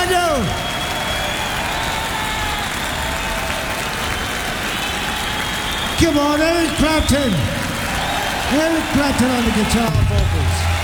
Orlando. Come on, Eric Clapton. Eric Clapton on the guitar vocals.